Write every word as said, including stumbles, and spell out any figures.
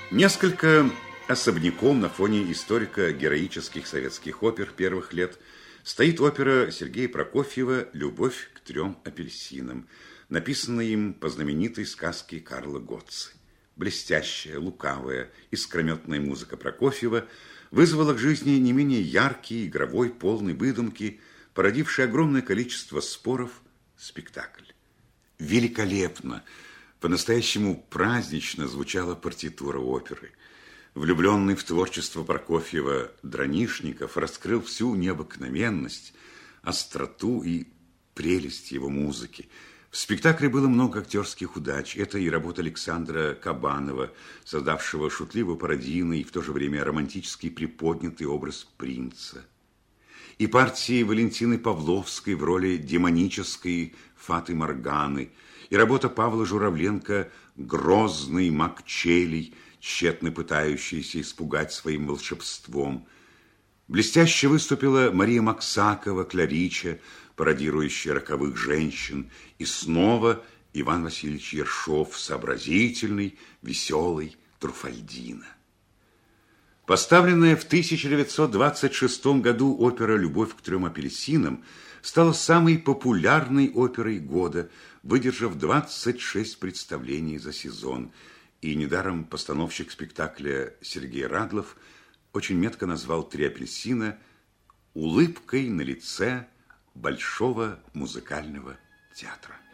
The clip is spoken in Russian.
Несколько особняком на фоне историко-героических советских опер первых лет стоит опера Сергея Прокофьева «Любовь к трем апельсинам», написанная им по знаменитой сказке Карла Готцы. Блестящая, лукавая, искрометная музыка Прокофьева вызвала к жизни не менее яркий, игровой, полный выдумки, породивший огромное количество споров, спектакль. Великолепно, по-настоящему празднично звучала партитура оперы. Влюбленный в творчество Прокофьева Дранишников раскрыл всю необыкновенность, остроту и прелесть его музыки. В спектакле было много актерских удач. Это и работа Александра Кабанова, создавшего шутливо пародийный и в то же время романтический приподнятый образ принца. И партии Валентины Павловской в роли демонической Фаты Морганы, и работа Павла Журавленко «Грозный маг Челий», тщетно пытающийся испугать своим волшебством. Блестяще выступила Мария Максакова, Клярича, пародирующая роковых женщин, и снова Иван Васильевич Ершов, сообразительный, веселый Труфальдино. Поставленная в тысяча девятьсот двадцать шестом году опера «Любовь к трем апельсинам» стала самой популярной оперой года, выдержав двадцать шесть представлений за сезон. И недаром постановщик спектакля Сергей Радлов очень метко назвал «Три апельсина» улыбкой на лице большого музыкального театра.